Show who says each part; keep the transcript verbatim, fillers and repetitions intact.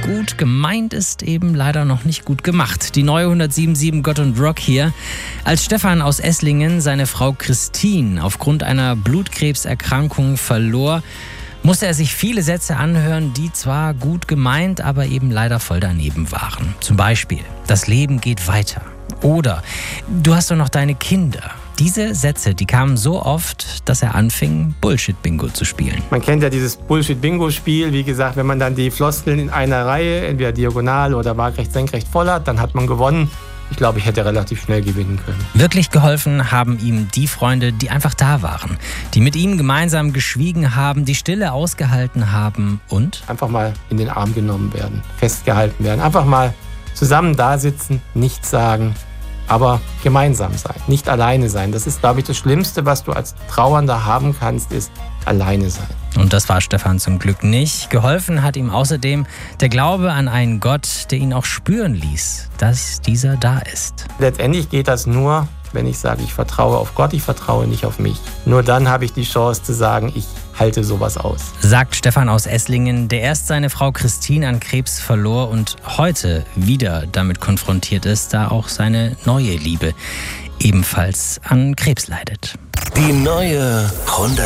Speaker 1: Gut gemeint ist eben leider noch nicht gut gemacht. Die neue hundertsieben Komma sieben Gott und Rock hier. Als Stefan aus Esslingen seine Frau Christine aufgrund einer Blutkrebserkrankung verlor, musste er sich viele Sätze anhören, die zwar gut gemeint, aber eben leider voll daneben waren. Zum Beispiel, das Leben geht weiter. Oder, du hast doch noch deine Kinder. Diese Sätze, die kamen so oft, dass er anfing, Bullshit-Bingo zu spielen.
Speaker 2: Man kennt ja dieses Bullshit-Bingo-Spiel. Wie gesagt, wenn man dann die Floskeln in einer Reihe, entweder diagonal oder waagrecht, senkrecht voll hat, dann hat man gewonnen. Ich glaube, ich hätte relativ schnell gewinnen können.
Speaker 1: Wirklich geholfen haben ihm die Freunde, die einfach da waren, die mit ihm gemeinsam geschwiegen haben, die Stille ausgehalten haben und
Speaker 2: einfach mal in den Arm genommen werden, festgehalten werden, einfach mal zusammen da sitzen, nichts sagen, aber gemeinsam sein, nicht alleine sein. Das ist, glaube ich, das Schlimmste, was du als Trauernder haben kannst, ist alleine sein.
Speaker 1: Und das war Stefan zum Glück nicht. Geholfen hat ihm außerdem der Glaube an einen Gott, der ihn auch spüren ließ, dass dieser da ist.
Speaker 2: Letztendlich geht das nur, wenn ich sage, ich vertraue auf Gott, ich vertraue nicht auf mich. Nur dann habe ich die Chance zu sagen, ich halte sowas aus.
Speaker 1: Sagt Stefan aus Esslingen, der erst seine Frau Christine an Krebs verlor und heute wieder damit konfrontiert ist, da auch seine neue Liebe ebenfalls an Krebs leidet.
Speaker 3: Die neue hundert